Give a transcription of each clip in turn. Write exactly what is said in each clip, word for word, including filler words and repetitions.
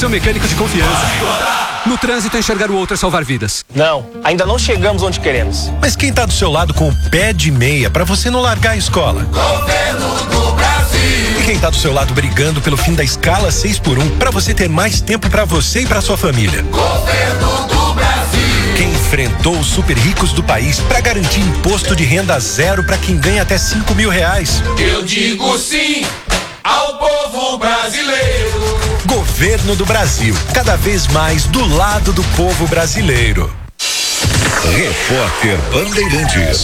Seu mecânico de confiança. No trânsito, enxergar o outro é salvar vidas. Não, ainda não chegamos onde queremos. Mas quem tá do seu lado com o pé de meia pra você não largar a escola? Governo do Brasil. E quem tá do seu lado brigando pelo fim da escala seis por um pra você ter mais tempo pra você e pra sua família? Governo do Brasil. Quem enfrentou os super ricos do país pra garantir imposto de renda zero pra quem ganha até cinco mil reais? Eu digo sim ao povo brasileiro. Governo do Brasil, cada vez mais do lado do povo brasileiro. Repórter Bandeirantes.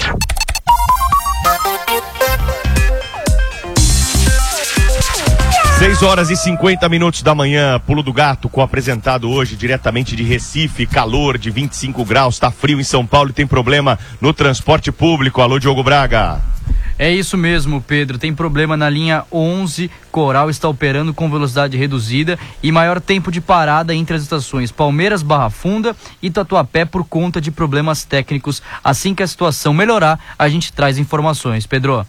seis horas e cinquenta minutos da manhã, Pulo do Gato, com apresentado hoje diretamente de Recife, calor de vinte e cinco graus, tá frio em São Paulo e tem problema no transporte público. Alô, Diogo Braga. É isso mesmo, Pedro. Tem problema na linha onze. Coral está operando com velocidade reduzida e maior tempo de parada entre as estações Palmeiras, Barra Funda e Tatuapé por conta de problemas técnicos. Assim que a situação melhorar, a gente traz informações. Pedro.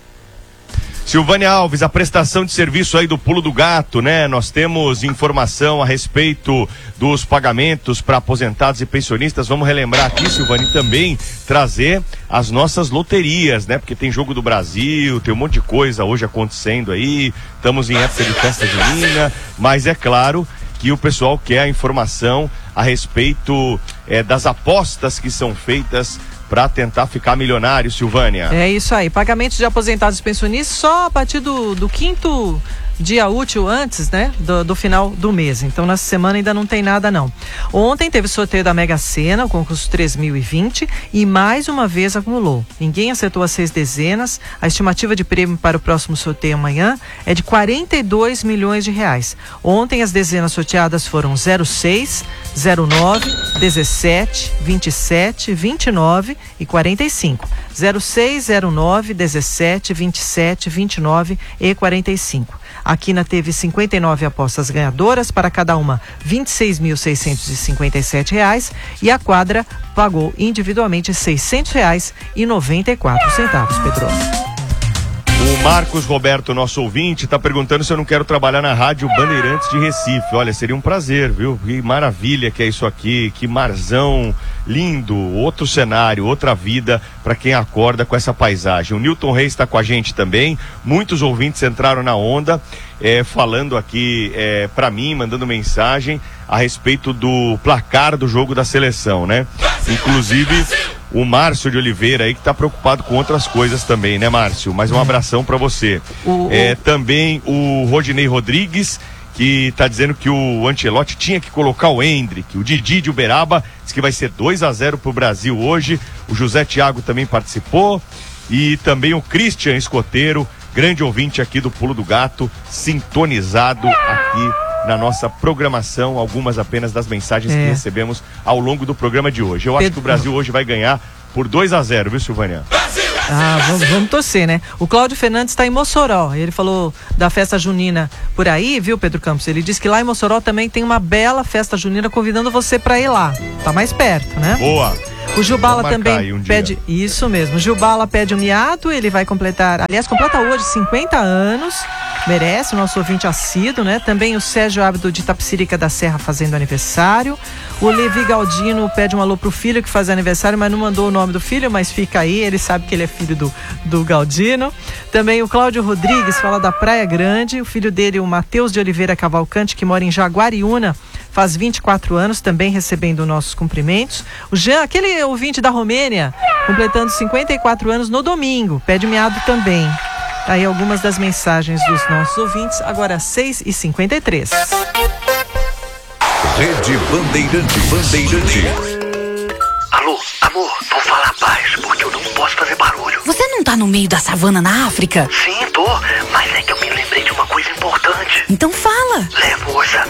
Silvânia Alves, a prestação de serviço aí do Pulo do Gato, né? Nós temos informação a respeito dos pagamentos para aposentados e pensionistas. Vamos relembrar aqui, Silvânia, e também trazer as nossas loterias, né? Porque tem Jogo do Brasil, tem um monte de coisa hoje acontecendo aí. Estamos em época de festa junina, mas é claro que o pessoal quer a informação a respeito é, das apostas que são feitas para tentar ficar milionário, Silvânia. É isso aí, pagamentos de aposentados e pensionistas só a partir do, do quinto dia útil antes, né, do, do final do mês. Então, nessa semana ainda não tem nada, não. Ontem teve sorteio da Mega Sena, o concurso três mil e vinte, e mais uma vez acumulou. Ninguém acertou as seis dezenas. A estimativa de prêmio para o próximo sorteio amanhã é de quarenta e dois milhões de reais. Ontem as dezenas sorteadas foram zero seis, zero nove, dezessete, vinte e sete, vinte e nove e quarenta e cinco. zero seis, zero nove, dezessete, vinte e sete, vinte e nove e quarenta e cinco. A Quina teve cinquenta e nove apostas ganhadoras, para cada uma vinte e seis mil seiscentos e cinquenta e sete reais, e a quadra pagou individualmente seiscentos reais e noventa e quatro centavos, Pedro. O Marcos Roberto, nosso ouvinte, está perguntando se eu não quero trabalhar na Rádio Bandeirantes de Recife. Olha, seria um prazer, viu? Que maravilha que é isso aqui, que marzão lindo, outro cenário, outra vida para quem acorda com essa paisagem. O Newton Reis está com a gente também, muitos ouvintes entraram na onda, é, falando aqui é, para mim, mandando mensagem a respeito do placar do jogo da seleção, né? Inclusive o Márcio de Oliveira aí que tá preocupado com outras coisas também, né, Márcio? Mas um abração para você. O, é, o... Também o Rodinei Rodrigues, que tá dizendo que o Ancelotti tinha que colocar o Endrick. O Didi de Uberaba diz que vai ser dois a zero pro Brasil hoje. O José Thiago também participou. E também o Christian Escoteiro, grande ouvinte aqui do Pulo do Gato, sintonizado aqui na nossa programação, algumas apenas das mensagens é. que recebemos ao longo do programa de hoje. Eu Pedro... acho que o Brasil hoje vai ganhar por dois a zero, viu, Silvânia? Ah, vamos, vamos torcer, né? O Cláudio Fernandes está em Mossoró. Ele falou da festa junina por aí, viu, Pedro Campos? Ele disse que lá em Mossoró também tem uma bela festa junina, convidando você para ir lá. Tá mais perto, né? Boa! O Gilbala também um pede, dia. Isso mesmo, o Gilbala pede um miado, ele vai completar, aliás, completa hoje cinquenta anos, merece, o nosso ouvinte assíduo, né? Também o Sérgio Ábido de Itapecerica da Serra fazendo aniversário. O Levi Galdino pede um alô pro filho que faz aniversário, mas não mandou o nome do filho, mas fica aí, ele sabe que ele é filho do, do Galdino. Também o Cláudio Rodrigues fala da Praia Grande, o filho dele, o Matheus de Oliveira Cavalcante, que mora em Jaguariúna, faz vinte e quatro anos, também recebendo nossos cumprimentos. O Jean, aquele ouvinte da Romênia, completando cinquenta e quatro anos no domingo, pede miado também. Aí algumas das mensagens dos nossos ouvintes, agora seis e cinquenta e três. Rede Bandeirante, Bandeirante. Alô, amor, vou falar baixo, porque eu não posso fazer barulho. Você não tá no meio da savana na África? Sim, tô, mas é que eu me lembrei de uma coisa importante. Então fala. Leva o orçamento